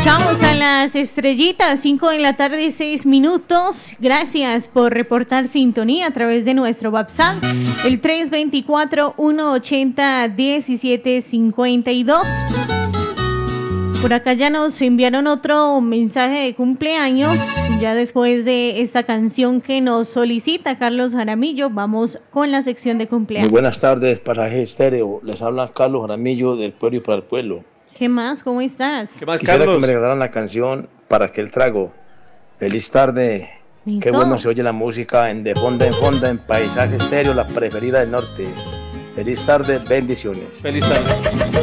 Escuchamos a las estrellitas, 5 de la tarde, 6 minutos. Gracias por reportar sintonía a través de nuestro WhatsApp, el 324-180-1752. Por acá ya nos enviaron otro mensaje de cumpleaños, ya después de esta canción que nos solicita Carlos Jaramillo. Vamos con la sección de cumpleaños. Muy buenas tardes para Estéreo. Les habla Carlos Jaramillo del Pueblo y para el Pueblo. ¿Qué más? ¿Cómo estás? ¿Qué más, Quisiera Carlos? que me regalaran la canción Para aquel trago. Feliz tarde. ¿Listo? Qué bueno se oye la música en De Fonda en Fonda, en Paisaje Estéreo, la preferida del norte. Feliz tarde, bendiciones. Feliz tarde.